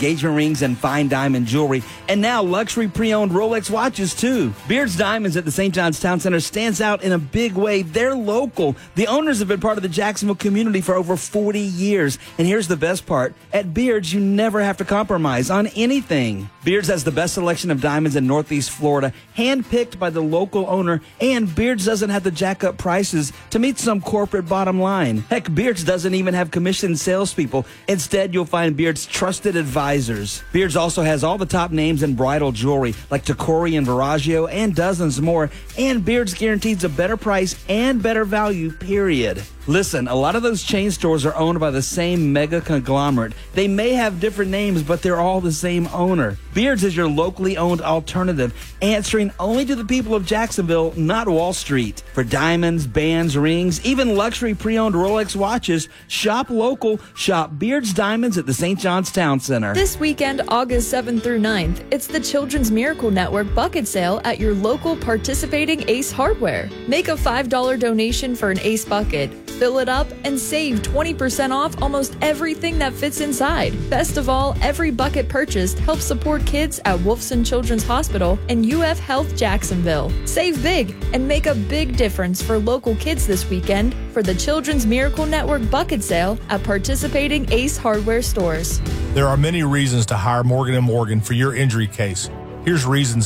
engagement rings and fine diamond jewelry, and now luxury pre-owned Rolex watches, too. Beard's Diamonds at the St. John's Town Center stands out in a big way. They're local. The owners have been part of the Jacksonville community for over 40 years. And here's the best part. At Beard's, you never have to compromise on anything. Beard's has the best selection of diamonds in Northeast Florida, handpicked by the local owner, and Beard's doesn't have to jack up prices to meet some corporate bottom line. Heck, Beard's doesn't even have commissioned salespeople. Instead, you'll find Beard's trusted advisors. Beard's also has all the top names in bridal jewelry, like Tacori and Verragio, and dozens more, and Beard's guarantees a better price and better value, period. Listen, a lot of those chain stores are owned by the same mega conglomerate. They may have different names, but they're all the same owner. Beard's is your locally owned alternative, answering only to the people of Jacksonville, not Wall Street. For diamonds, bands, rings, even luxury pre-owned Rolex watches, shop local, shop Beard's Diamonds at the St. John's Town Center. This weekend, August 7th through 9th, it's the Children's Miracle Network bucket sale at your local participating Ace Hardware. Make a $5 donation for an Ace bucket. Fill it up and save 20% off almost everything that fits inside. Best of all, every bucket purchased helps support kids at Wolfson Children's Hospital and UF Health Jacksonville. Save big and make a big difference for local kids this weekend for the Children's Miracle Network bucket sale at participating Ace Hardware stores. There are many reasons to hire Morgan & Morgan for your injury case. Here's reason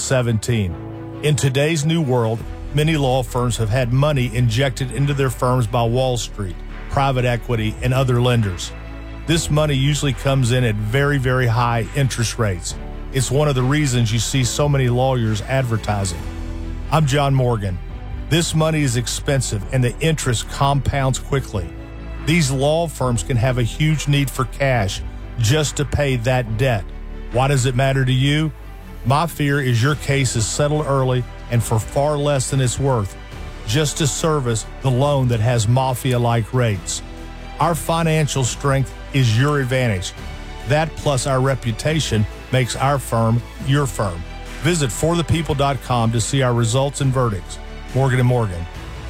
17. In today's new world, many law firms have had money injected into their firms by Wall Street, private equity, and other lenders. This money usually comes in at very, very high interest rates. It's one of the reasons you see so many lawyers advertising. I'm John Morgan. This money is expensive and the interest compounds quickly. These law firms can have a huge need for cash just to pay that debt. Why does it matter to you? My fear is your case is settled early and for far less than it's worth, just to service the loan that has mafia-like rates. Our financial strength is your advantage. That plus our reputation makes our firm your firm. Visit forthepeople.com to see our results and verdicts. Morgan & Morgan,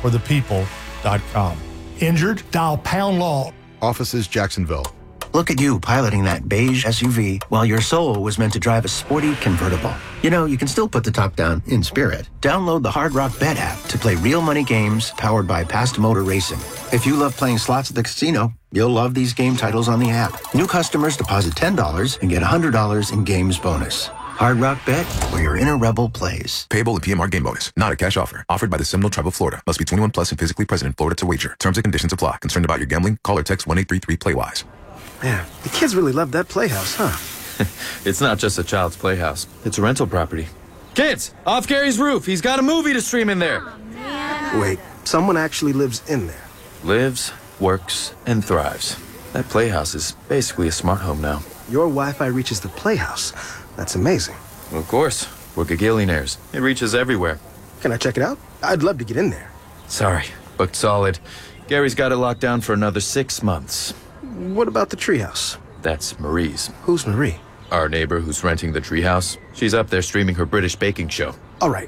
forthepeople.com. Injured? Dial pound law. Offices, Jacksonville. Look at you piloting that beige SUV while your soul was meant to drive a sporty convertible. You know, you can still put the top down in spirit. Download the Hard Rock Bet app to play real money games powered by Past Motor Racing. If you love playing slots at the casino, you'll love these game titles on the app. New customers deposit $10 and get $100 in games bonus. Hard Rock Bet, where your inner rebel plays. Payable in PMR game bonus. Not a cash offer. Offered by the Seminole Tribe of Florida. Must be 21 plus and physically present in Florida to wager. Terms and conditions apply. Concerned about your gambling? Call or text 1-833-PLAY-WISE. Man, the kids really love that playhouse, huh? It's not just a child's playhouse. It's a rental property. Kids, off Gary's roof. He's got a movie to stream in there. Wait, someone actually lives in there? Lives, works, and thrives. That playhouse is basically a smart home now. Your Wi-Fi reaches the playhouse. That's amazing. Well, of course. We're gagillionaires. It reaches everywhere. Can I check it out? I'd love to get in there. Sorry, booked solid. Gary's got it locked down for another 6 months. What about the treehouse? That's Marie's. Who's Marie? Our neighbor who's renting the treehouse. She's up there streaming her British baking show. All right.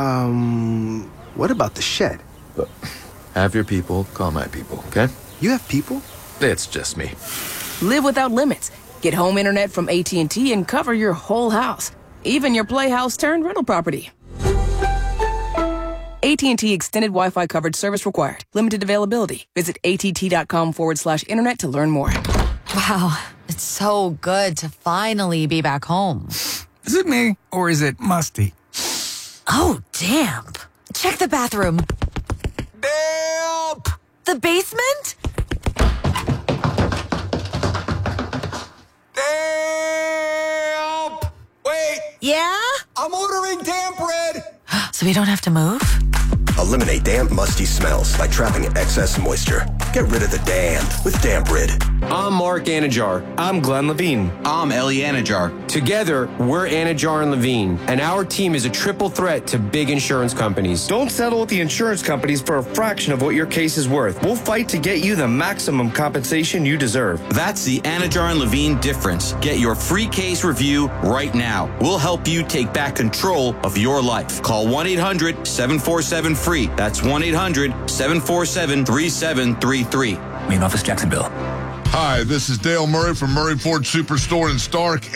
What about the shed? Have your people call my people, okay? You have people? It's just me. Live without limits. Get home internet from AT&T and cover your whole house. Even your playhouse turned rental property. AT&T Extended Wi-Fi coverage service required. Limited availability. Visit att.com/internet to learn more. Wow, it's so good to finally be back home. Is it me, or is it musty? Oh, damp. Check the bathroom. Damp! The basement? Damp! Wait! Yeah? I'm ordering damp bread! So we don't have to move? Eliminate damp, musty smells by trapping excess moisture. Get rid of the damp with Damp Rid. I'm Mark Anajar. I'm Glenn Levine. I'm Ellie Anajar. Together, we're Anajar and Levine, and our team is a triple threat to big insurance companies. Don't settle with the insurance companies for a fraction of what your case is worth. We'll fight to get you the maximum compensation you deserve. That's the Anajar and Levine difference. Get your free case review right now. We'll help you take back control of your life. Call 1-800-747-FREE. That's 1-800-747-3733. Main office, Jacksonville. Hi, this is Dale Murray from Murray Ford Superstore in Stark.